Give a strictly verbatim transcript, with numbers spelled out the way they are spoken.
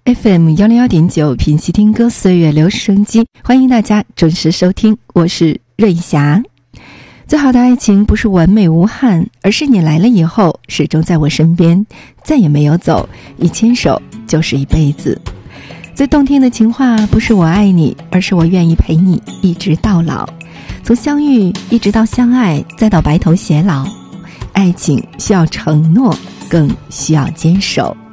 F M 幺零幺点九品析听歌岁月留声机，欢迎大家准时收听，我是瑞霞。最好的爱情不是完美无憾，而是你来了以后始终在我身边，再也没有走，一牵手就是一辈子。最动听的情话不是我爱你，而是我愿意陪你一直到老。从相遇一直到相爱，再到白头偕老，爱情需要承诺，更需要坚守。